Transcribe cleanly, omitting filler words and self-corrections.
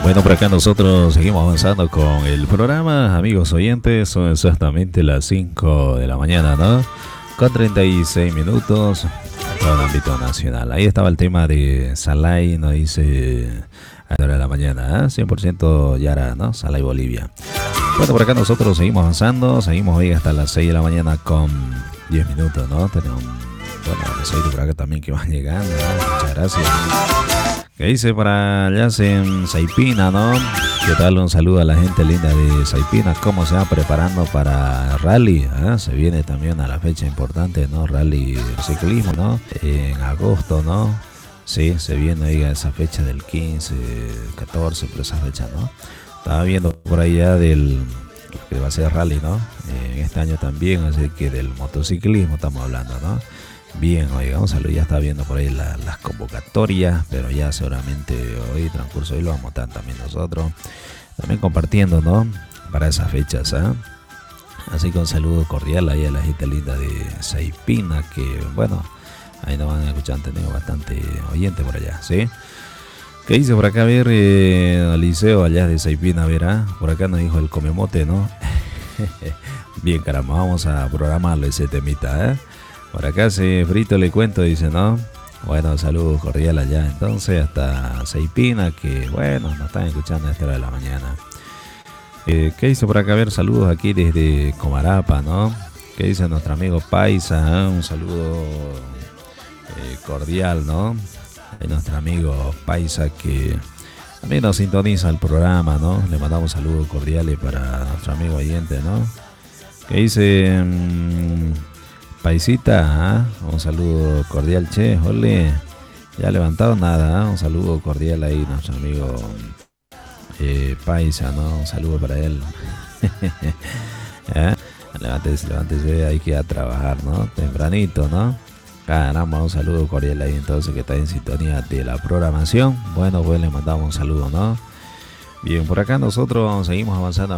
Bueno, por acá nosotros seguimos avanzando con el programa, amigos oyentes, son exactamente las 5 de la mañana, ¿no? Con 36 minutos, todo el ámbito nacional. Ahí estaba el tema de Salay, nos dice a la hora de la mañana, ¿eh? 100% Yara, ¿no? Salay, Bolivia. Bueno, por acá nosotros seguimos avanzando, seguimos hoy hasta las 6 de la mañana con 10 minutos, ¿no? Tenemos, bueno, les oído por acá también que van llegando, ¿no? Muchas gracias. Que dice para allá en Saipina, ¿no? ¿Qué tal? Un saludo a la gente linda de Saipina. ¿Cómo se va preparando para rally? Se viene también a la fecha importante, ¿no? Rally ciclismo, ¿no? En agosto, ¿no? Sí, se viene ahí a esa fecha del 15, 14, por esa fecha, ¿no? Estaba viendo por allá del que va a ser rally, ¿no? En este año también, así que del motociclismo estamos hablando, ¿no? Bien, oiga, un saludo, ya está viendo por ahí las convocatorias, pero ya seguramente hoy, transcurso hoy, lo vamos a estar también nosotros, también compartiendo, ¿no? Para esas fechas, ¿eh? Así que un saludo cordial ahí a la gente linda de Saipina, que bueno, ahí nos van a escuchar, han tenido bastante oyente por allá, ¿sí? ¿Qué dice por acá? A ver, Eliseo allá de Saipina, verá, por acá nos dijo el comemote, ¿no? Bien, caramba, vamos a programarlo ese temita, ¿eh? Por acá se frito le cuento, dice, ¿no? Bueno, saludos cordial allá. Entonces, hasta Saipina, que bueno, nos están escuchando a esta hora de la mañana. ¿Qué dice por acá? A ver, saludos aquí desde Comarapa, ¿no? ¿Qué dice nuestro amigo Paisa? Un saludo cordial, ¿no? De nuestro amigo Paisa que también nos sintoniza el programa, ¿no? Le mandamos saludos cordiales para nuestro amigo oyente, ¿no? ¿Qué dice? Paisita, un saludo cordial, che, ole, ya levantado nada, un saludo cordial ahí nuestro amigo Paisa, ¿no? Un saludo para él. Levántese, hay que ir a trabajar, ¿no? Tempranito, ¿no? Caramba, un saludo cordial ahí entonces que está en sintonía de la programación. Bueno, pues le mandamos un saludo, ¿no? Bien, por acá nosotros seguimos avanzando.